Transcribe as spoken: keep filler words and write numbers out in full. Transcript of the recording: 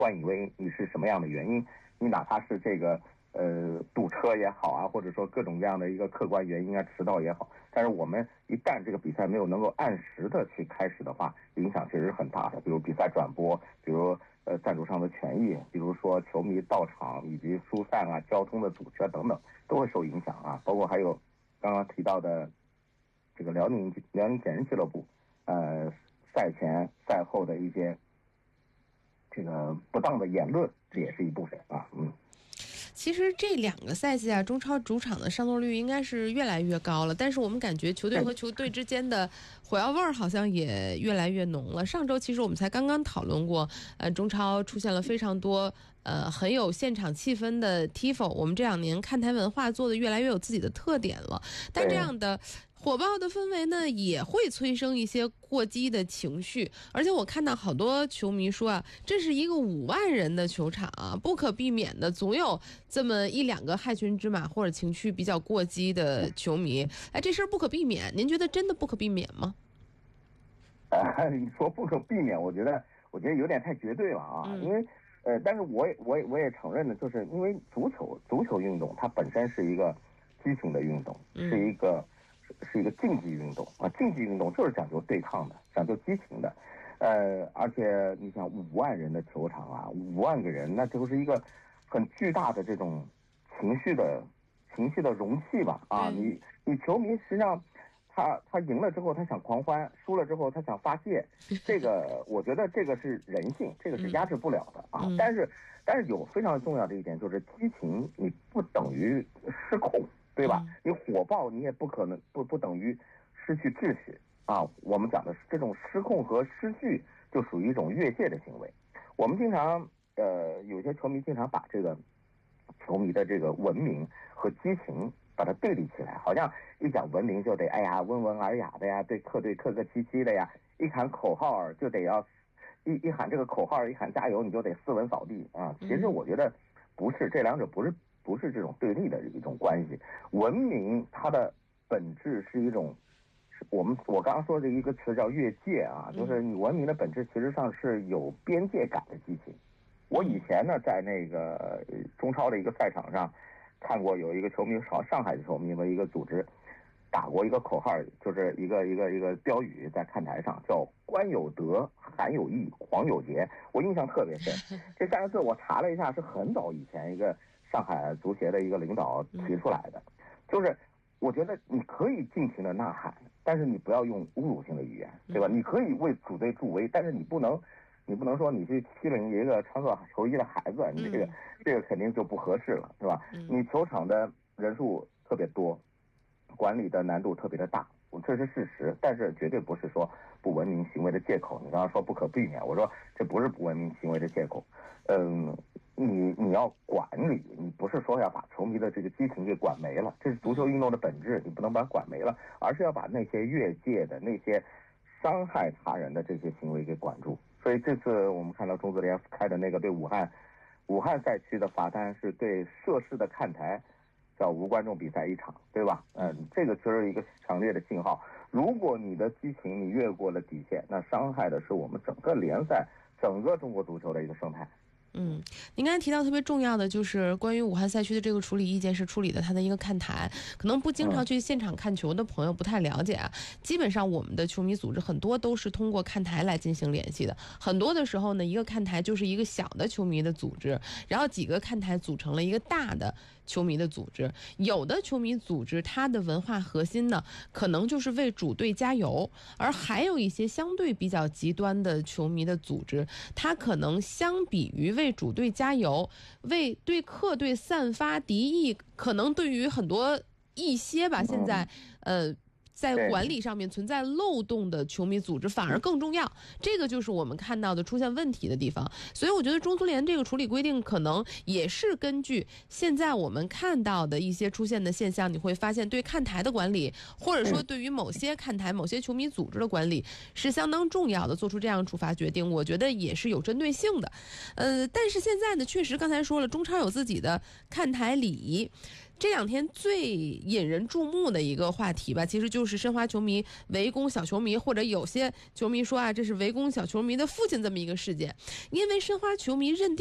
冠以为你是什么样的原因，你哪怕是这个呃堵车也好啊，或者说各种各样的一个客观原因啊，迟到也好，但是我们一旦这个比赛没有能够按时的去开始的话，影响其实是很大的。比如比赛转播，比如呃赞助商的权益，比如说球迷到场以及疏散啊、交通的阻车等等，都会受影响啊。包括还有刚刚提到的这个辽宁辽宁铁人俱乐部，呃，赛前赛后的一些这个不当的言论，这也是一部分啊。嗯。 其实这两个赛季啊，中超主场的上座率应该是越来越高了，但是我们感觉球队和球队之间的火药味儿好像也越来越浓了。上周其实我们才刚刚讨论过，呃，中超出现了非常多呃很有现场气氛的 T I F O， 我们这两年看台文化做的越来越有自己的特点了，但这样的火爆的氛围呢，也会催生一些过激的情绪。而且我看到好多球迷说啊，这是一个五万人的球场啊，不可避免的总有这么一两个害群之马或者情绪比较过激的球迷。哎，这事儿不可避免，您觉得真的不可避免吗？ 呃，你说不可避免，我觉得我觉得有点太绝对了啊，嗯、因为呃，但是我也我也我也承认的，就是因为足球足球运动它本身是一个激情的运动，是一个。是一个竞技运动啊，竞技运动就是讲究对抗的，讲究激情的，呃，而且你想五万人的球场啊，五万个人，那就是一个很巨大的这种情绪的情绪的容器吧啊，嗯、你你球迷实际上他他赢了之后他想狂欢，输了之后他想发泄，这个我觉得这个是人性，这个是压制不了的啊。嗯、但是但是有非常重要的一点就是激情，你不等于失控。对吧？你火爆，你也不可能不不等于失去秩序啊。我们讲的是这种失控和失序，就属于一种越界的行为。我们经常呃，有些球迷经常把这个球迷的这个文明和激情把它对立起来，好像一讲文明就得哎呀温文尔雅的呀，对客队客客气气的呀，一喊口号就得要一一喊这个口号，一喊加油你就得斯文扫地啊。其实我觉得不是，这两者不是。不是这种对立的一种关系，文明它的本质是一种，我们我刚刚说的一个词叫越界啊，就是你文明的本质其实上是有边界感的激情。我以前呢在那个中超的一个赛场上看过有一个球迷，上上海的球迷的一个组织打过一个口号，就是一个一个一个标语在看台上叫官有德，韩有义，黄有节，我印象特别深。这三个字我查了一下，是很早以前一个上海足协的一个领导提出来的，就是我觉得你可以尽情的呐喊，但是你不要用侮辱性的语言，对吧？你可以为主队助威，但是你不能，你不能说你去欺凌一个穿错球衣的孩子，你这个这个肯定就不合适了，是吧？你球场的人数特别多，管理的难度特别的大，这是事实，但是绝对不是说不文明行为的借口。你刚刚说不可避免，我说这不是不文明行为的借口，嗯。你你要管理，你不是说要把球迷的这个激情给管没了，这是足球运动的本质，你不能把它管没了，而是要把那些越界的、那些伤害他人的这些行为给管住。所以这次我们看到中足联开的那个对武汉武汉赛区的罚单是对涉事的看台叫无观众比赛一场，对吧？嗯，这个就是一个强烈的信号。如果你的激情你越过了底线，那伤害的是我们整个联赛、整个中国足球的一个生态。 嗯，您刚才提到特别重要的就是关于武汉赛区的这个处理意见是处理的它的一个看台，可能不经常去现场看球的朋友不太了解啊。基本上我们的球迷组织很多都是通过看台来进行联系的，很多的时候呢，一个看台就是一个小的球迷的组织，然后几个看台组成了一个大的球迷的组织。有的球迷组织它的文化核心呢，可能就是为主队加油，而还有一些相对比较极端的球迷的组织，它可能相比于为主队加油，为对客队散发敌意，可能对于很多一些吧，现在呃在管理上面存在漏洞的球迷组织反而更重要，这个就是我们看到的出现问题的地方。所以我觉得中足联这个处理规定可能也是根据现在我们看到的一些出现的现象，你会发现对看台的管理，或者说对于某些看台某些球迷组织的管理是相当重要的，做出这样处罚决定，我觉得也是有针对性的。呃，但是现在呢，确实刚才说了，中超有自己的看台礼仪， 这两天最引人注目的一个话题吧，其实就是申花球迷围攻小球迷，或者有些球迷说啊，这是围攻小球迷的父亲这么一个事件。因为申花球迷认定